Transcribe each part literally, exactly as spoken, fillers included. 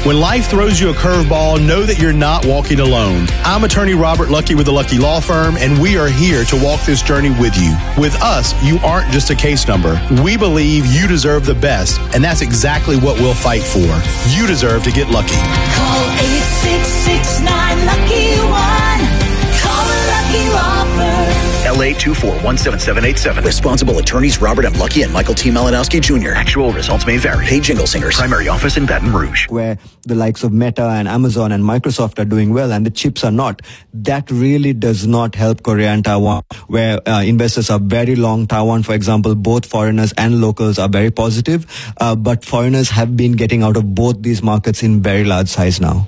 When life throws you a curveball, know that you're not walking alone. I'm attorney Robert Lucky with the Lucky Law Firm, and we are here to walk this journey with you. With us, you aren't just a case number. We believe you deserve the best, and that's exactly what we'll fight for. You deserve to get lucky. Call eight six six nine lucky one. Call the Lucky Law Firm. L A two four one seven seven eight seven. Responsible attorneys Robert M. Lucky and Michael T. Malinowski Junior Actual results may vary. Paid Jingle Singers. Primary office in Baton Rouge. Where the likes of Meta and Amazon and Microsoft are doing well and the chips are not. That really does not help Korea and Taiwan, where uh, investors are very long. Taiwan, for example, both foreigners and locals are very positive. Uh, but foreigners have been getting out of both these markets in very large size now.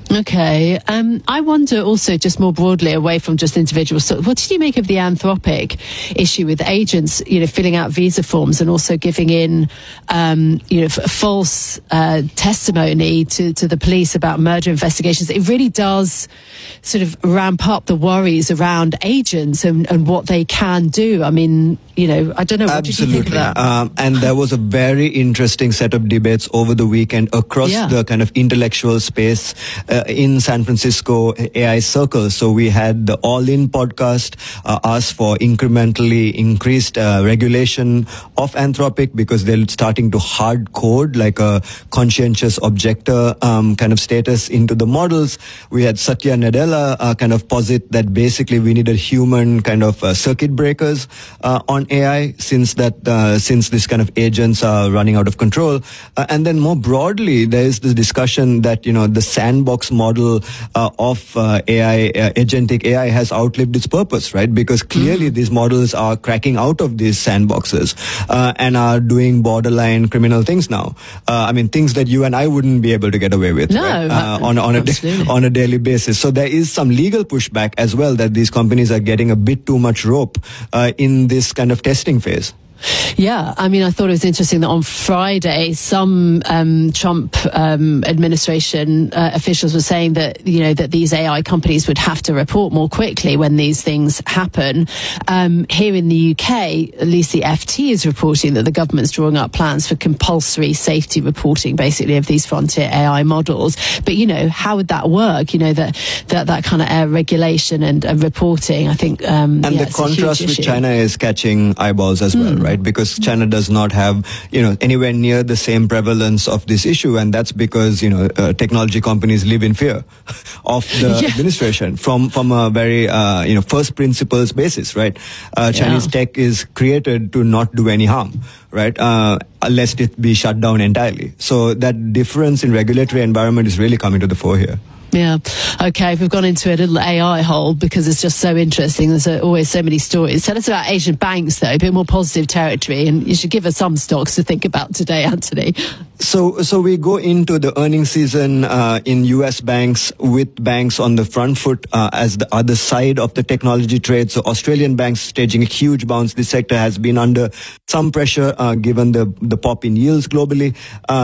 Okay. Um, I wonder also, just more broadly, away from just individuals, so what did you make of the Anthropic issue with agents, you know, filling out visa forms and also giving in, um, you know, f- false uh, testimony to, to the police about murder investigations? It really does sort of ramp up the worries around agents and, and what they can do. I mean, you know, I don't know. What Absolutely. did you think of that? Um, and there was a very interesting set of debates over the weekend across Yeah. the kind of intellectual space uh, in San Francisco A I circles. So we had the All In podcast uh, ask for incrementally increased uh, regulation of Anthropic because they're starting to hard code like a conscientious objector um, kind of status into the models. We had Satya Nadella uh, kind of posit that basically we needed human kind of uh, circuit breakers uh, on A I since that uh, since this kind of agents are running out of control. Uh, and then more broadly, there is this discussion that, you know, the sandbox model uh, of uh, A I, uh, agentic A I has outlived its purpose, right? Because clearly mm. these models are cracking out of these sandboxes uh, and are doing borderline criminal things now. Uh, I mean, things that you and I wouldn't be able to get away with no, right? uh, uh, on, on, a da- on a daily basis. So there is some legal pushback as well that these companies are getting a bit too much rope uh, in this kind of testing phase. Yeah, I mean, I thought it was interesting that on Friday, some um, Trump um, administration uh, officials were saying that, you know, that these A I companies would have to report more quickly when these things happen. Um, here in the U K, at least the F T is reporting that the government's drawing up plans for compulsory safety reporting, basically, of these frontier A I models. But, you know, how would that work? You know, that that, that kind of uh, regulation and uh, reporting, I think. Um, and yeah, the contrast with China is catching eyeballs as well, mm. right? Because China does not have, you know, anywhere near the same prevalence of this issue. And that's because, you know, uh, technology companies live in fear of the yeah. administration from, from a very, uh, you know, first principles basis, right? Uh, Chinese yeah. tech is created to not do any harm, right? Uh, unless it be shut down entirely. So that difference in regulatory environment is really coming to the fore here. Yeah. Okay. We've gone into a little A I hole because it's just so interesting. There's uh, always so many stories. Tell us about Asian banks, though, a bit more positive territory. And you should give us some stocks to think about today, Anthony. So, so we go into the earnings season uh, in U S banks with banks on the front foot uh, as the other side of the technology trade. So Australian banks staging a huge bounce. This sector has been under some pressure uh, given the, the pop in yields globally. Uh,